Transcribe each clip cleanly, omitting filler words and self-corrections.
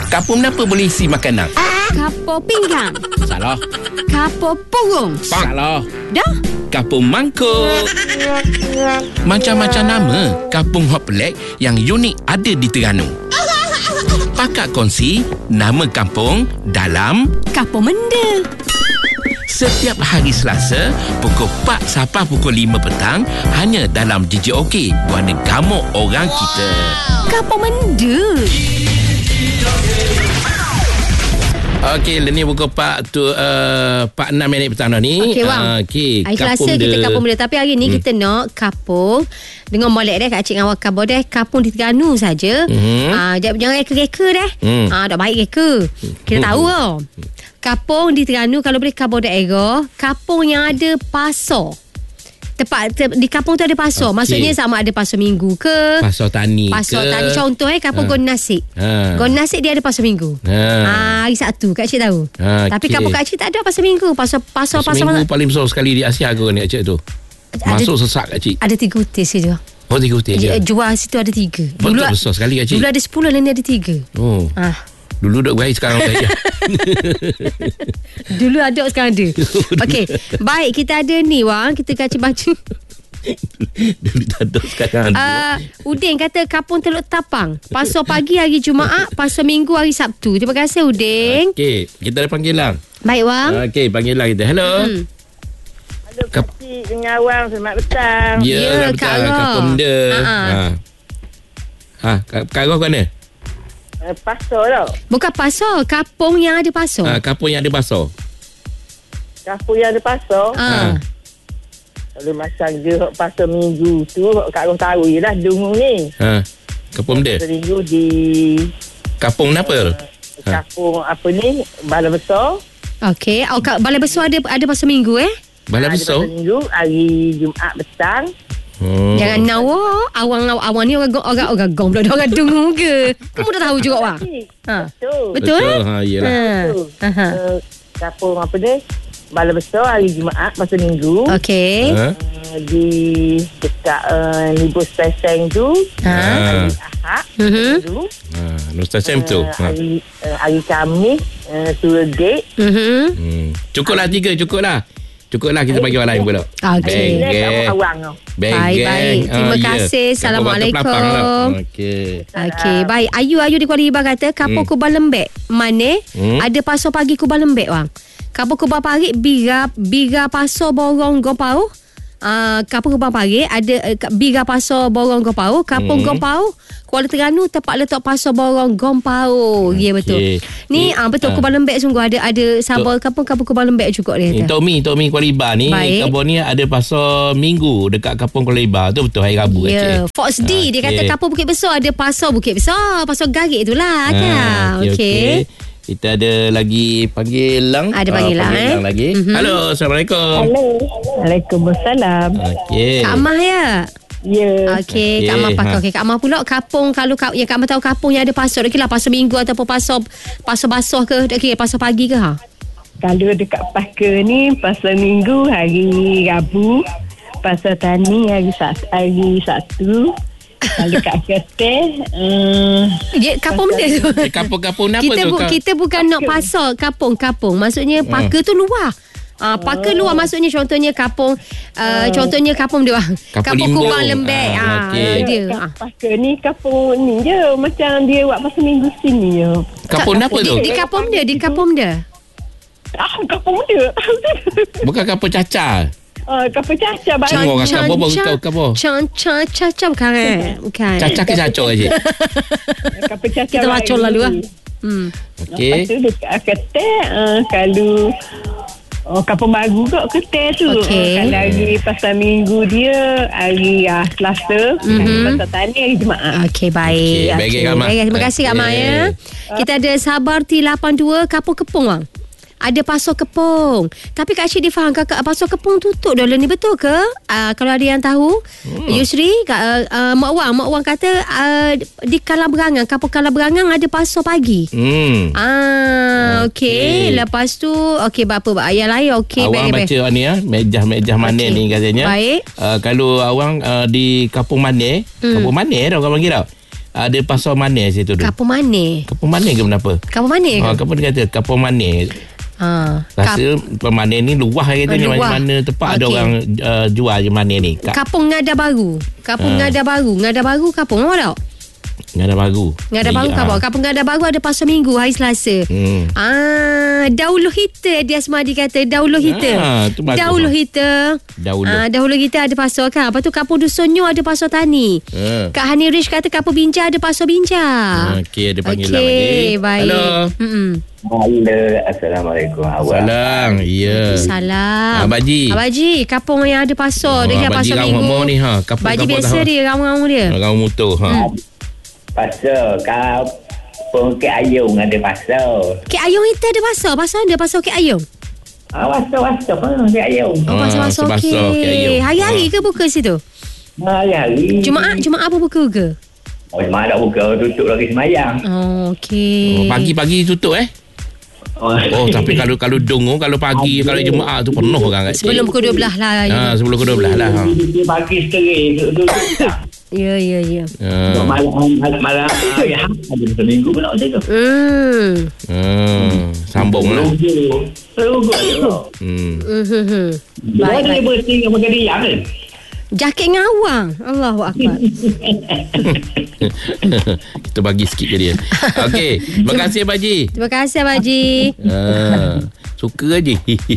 Kapur apa boleh isi makanan? Kapur pinggang. Salah. Kapur purung. Salah. Dah? Kapur mangkuk. Macam-macam nama kampung hot pelik yang unik ada di Terengganu. Pakak kongsi nama kampung dalam Kapur Menda. setiap hari Selasa pukul 4 sampai pukul 5 petang hanya dalam JJOK Warna Gamuk Orang Kita. Kapur Menda. Okey, ni pukul 4 minit petang dah ni. Okey, bang. Hari Selasa kita kapung benda. Tapi hari ni kita nak kapung dengan molek deh Kak Cik dengan Wakabah deh. Kapung di Terengganu saja. Jangan reka-reka deh. Dah baik reka. Kita tahu tau. Kapung di Terengganu kalau boleh kapung daerah, kapung yang ada pasar. Di kampung tu ada pasar. Maksudnya sama ada pasar minggu ke, pasar tani contoh kampung Gon Nasik. Gon Nasik dia ada pasar minggu. Hari Sabtu Kak Cik tahu. Tapi kampung Kak Cik tak ada pasar minggu. Pasar minggu paling besar sekali di Asia ke ni Kak Cik tu. Masuk sesak Kak Cik. Ada 3 utis je. 3 utis je. Jual situ ada 3. Dulu besar sekali Kak Cik. Dulu ada 10, lain ada 3. Dulu duk baik, sekarang baik. Dulu ada, sekarang ada. Okey, baik, kita ada ni Wang, kita baca. Dulu tak ada, sekarang ada. Udin kata kampung Teluk Tapang, pasar pagi hari Jumaat, pasar minggu hari Sabtu. Terima kasih Udin. Okey, kita ada panggilan. Baik Wang. Okey, panggilan kita. Hello. Hello Kak Cik dengan Wang, selamat petang. Ya, Kak Roh. Kapung Menda. Kak Roh kat mana? Pasar tau. Bukan pasar, kampung yang ada pasar. Kampung yang ada pasar. Kampung yang ada pasar. Kalau macam dia pasar minggu tu, Kak Roh tahu je lah Dungu ni. Kapung Menda. Pasar minggu di Kampung apa? Kampung apa ni, Balai Besar. Okey, Balai Besar ada pasar minggu Balai Besar. Pasar minggu hari Jumaat petang. Jangan nawa. Awang ni orang gong pula. Orang dengung ke? Kamu dah tahu juga Wang. Betul? Yelah. Kampung apa dia, Balai Besar hari Jumaat pasar minggu. Okey. Di dekat Libur Stesen tu. Hari Ahad tu. Stesen tu. Hari Khamis Surah Gate. Cukuplah 3, Cukuplah kita bagi orang lain pula. Okey. Baik. Terima kasih. Assalamualaikum. Okey, baik. Ayu di Kuala Hibah kata kampung Kubang Lembek. Mana ada pasar pagi Kubang Lembek Wang. Kampung Kubang Parit Biga pasar Borong Gopau. Kampung Kubang Parit ada Biga pasar Borong Gopau. Kampung Gopau Kuala Terengganu tempat letak pasar Borong Gompau. Ya betul. Ni betul Kubang Lembek sungguh ada sabar kampung Kubang Lembek juga dia. Tommy Kuala Hibah ni kampung ni ada pasar minggu dekat kampung Kuala Hibah tu betul hari Rabu ya. Fox D dia kata kampung Bukit Besar ada pasar Bukit Besar, pasar Garik itulah kan. Okey. Kita ada lagi panggilan. Ada panggilan lagi. Halo, Assalamualaikum. Waalaikumsalam. Okey. Kak Amah ya? Ya. Okey, Kak Amah pakai. Okey, Kak Amah pula kapung kalau Kak Amah tahu kapung yang ada pasar. Okeylah pasar minggu ataupun pasar basah ke? Okey, pasar pagi ke Kalau dekat Paka ni pasar minggu hari Rabu, pasar tani hari Sabtu. Kalau kat Kedah kampung benda tu. Kampung apa tu? Kita bukan nak pasar kampung. Maksudnya Paka tu luar. Paka luar maksudnya contohnya kampung contohnya kampung dia kampung Kubang Lembek dia. Paka ni kampung ni je macam dia buat pasar minggu sini je. Kampung apa tu? Di kampung dia. Kampung dia. Bukan kampung Caca. Kampung Caca Cuma orang kampung Caca bukan. Caca ke Caca je. Kampung Caca. Kita macam lalu Okey. Lepas tu dekat Kedah kalau Kampung Baru kat Kedah tu. Kalau hari pasar minggu dia hari Selasa, pasar tani hari Jumaat. Okey, baik. Terima kasih Kak Maya. Kita ada Sabar T82 Kampung Kepung Wang. Ada pasar Kepung. Tapi Kak Cik difaham kakak pasar Kepung tutup dah ni, betul ke? Kalau ada yang tahu, Yusri, Mak Wang kata di Kalang Berangang, kampung Kalang Berangang ada pasar pagi. Okey. Lepas tu berapa ayat lain? Okey, awang baik. Awang baca ni mejah mana ni katanya. Baik. Kalau awang di Kampung Mane, Kampung Mane dah orang panggil tau. ada pasal manis situ tu. Kapur manis. Kapur manis ke kenapa? Kapur manis ke? Kapur dia kata kapur manis. Rasa pemanis ni luah katanya, mana-mana tempat ada orang jual je manis ni. Kapung Ngada Baru. Ngada Baru kapung apa tak? Ngada Baru kapung. Kapung Ngada Baru ada pasar Minggu hari Selasa. Dahulu Hita dia Asmadi kata Dahulu Hita. Dahulu Hita ada pasar kan. Lepas tu Kapung Dusunyo ada pasar Tani. Kak Hani Rish kata Kapung Binja ada pasar Binja. Okey, ada panggilan lagi. Baik. Halo. Halo, Assalamualaikum. Salam. Ya. Salam. Abang Haji, kapung yang ada pasar dekat pasar Minggu. Ni Abang Haji biasa dia raung-raung dia. Raung motor Pasal kapung Kek Ayung ada pasal. Kek Ayung itu ada pasal. Pasal ada pasal Kek Ayung. Pasal Kek Ayung. Pasal Kek Ayung. Hari-hari ke buka situ? Hari-hari. Jumaat apa buka ke? Jumaat tak buka, tutup lagi semayang. Okey. Pagi-pagi tutup tapi kalau dongo, kalau pagi, kalau Jumaat tu penuh orang kat. Sebelum pukul 12 lah. Sebelum pukul 12 lah. Pagi setengah duduk. Ya. Malam hari ada seminggu pun nak macam tu. Sambung lah. Baik. Dia bersih dengan pakai diam kan? Jaket ngawang. Allahu Akbar. Kita bagi sikit ke dia. Okey, terima kasih Abang Haji. Terima kasih Abang Haji. Suka aja.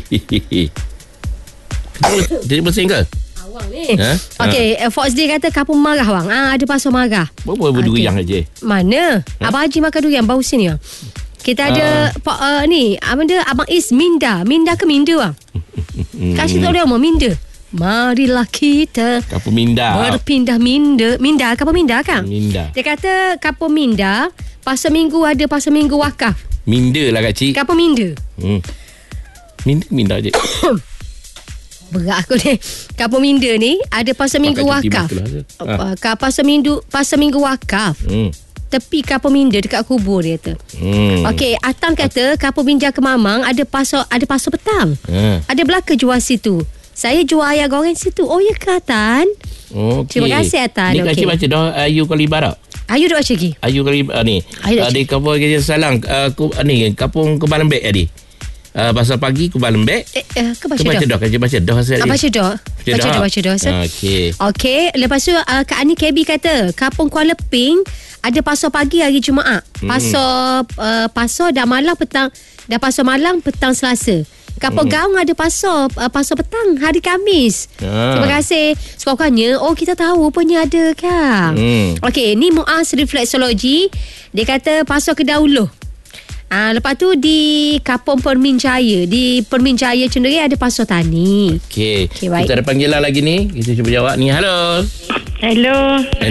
Jadi bersih ke? Awang ni. Okey, Fox dia kata kapung marah bang. Ada pasal marah. Berapa durian aja? Mana? Abang Haji makan durian bau sini. Kita ada ni, Abang Is Minda. Minda ke Minda bang? Kasih tahu dia mau Minda. Marilah kita Kapung Minda berpindah Minda kapung Minda kan? Minda. Dia kata kapung Minda pasal Minggu ada pasal Minggu wakaf. Minda lah kak cik. Kapung Minda. Minda je. Berat aku ni. Kapung Minda ni ada pasal Minggu wakaf. Pasal Minggu wakaf. Tepi kapung Minda dekat kubur dia tu. Okey, Atam kata kapung Binja ke Mamang ada pasal petang. Ada belaka jual situ. Saya jual ayam goreng situ. Oh ya ke Atan? Okay. Terima kasih Atan. Ni kacik baca dah Ayu Kali Barat. Ayu dah baca lagi. Ayu Kali ni. Di kapung Gajah Salang ni kapung Kubal Lembek tadi. Pasal pagi Kubal Lembek. Baca dah. Baca dah. Okey. Lepas tu Kak Ani KB kata kapung Kuala Ping ada pasal pagi hari Jumaat. Pasal dah malam petang. Dah pasal malam petang Selasa. Kapal Gaung ada pasal petang hari Khamis. Terima kasih. Sekurang-kurangnya kita tahu rupanya ada kan. Okey, ni Muaz Refleksologi. Dia kata pasal Kedauluh. Lepas tu di Kapung Perminjaya. Di Perminjaya Cenderi ada pasal Tani. Okey. Baik. Kita ada panggilan lagi ni. Kita cuba jawab ni. Hello.